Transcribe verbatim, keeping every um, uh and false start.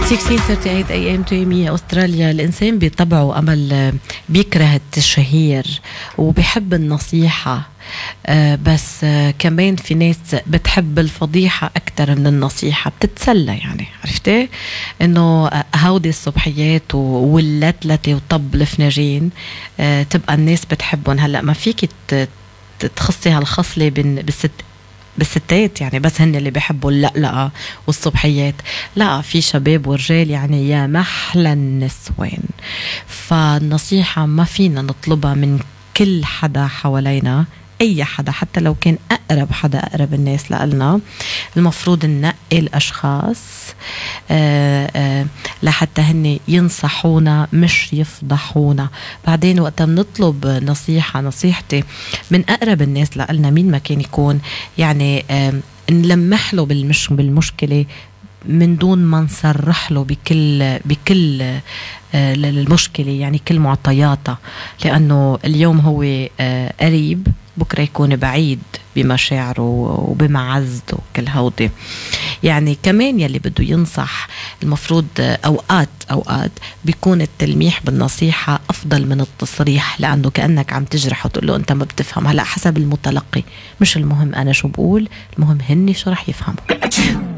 ستة عشر ثلاثة وثلاثين اي ام تويمية استراليا. الانسان بطبعه امل بيكره التشهير وبيحب النصيحة، آه بس آه كمان في ناس بتحب الفضيحة أكتر من النصيحة، بتتسلى يعني. عرفتي إنه آه هودي الصبحيات واللتلتة وطب الفناجين آه تبقى الناس بتحبهم. هلأ ما فيك تخصي هالخصلة بالست بالستات يعني، بس هن اللي بيحبوا اللقلقة والصبحيات. لا، في شباب ورجال يعني يا محلى النسوان. فالنصيحة ما فينا نطلبها من كل حدا حوالينا، أي حدا حتى لو كان أقرب حدا، أقرب الناس لقلنا. المفروض ننقي الأشخاص آآ آآ لحتى هن ينصحونا مش يفضحونا. بعدين وقت نطلب نصيحة نصيحتي من أقرب الناس لقلنا، مين ما كان يكون، يعني نلمح له بالمش بالمشكلة من دون ما نصرح له بكل بكل المشكلة، يعني كل معطياتها. لأنه اليوم هو قريب، بكرة يكون بعيد بمشاعره وبمعزته كل هودي. يعني كمان يلي بده ينصح المفروض أوقات أوقات بيكون التلميح بالنصيحة أفضل من التصريح، لأنه كأنك عم تجرح وتقول له أنت ما بتفهم. هلأ حسب المتلقي، مش المهم أنا شو بقول، المهم هني شو رح يفهموا.